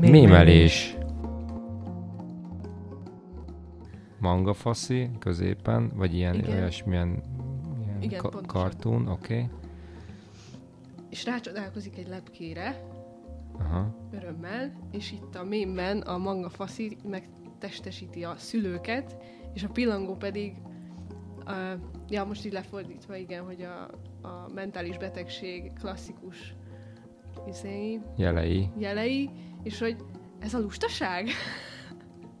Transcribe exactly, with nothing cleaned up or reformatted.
Mémelés. Manga faszi középen, vagy ilyen Igen. olyasmilyen ilyen Igen, ka- pontosan. kartún, oké. Okay. És rácsodálkozik egy lepkére, Aha. örömmel, és itt a mémben a manga faszi megtestesíti a szülőket, és a pillangó pedig, uh, ja most így lefordítva, igen, hogy a, a mentális betegség klasszikus izéi, Jelei. jelei, és hogy ez a lustaság?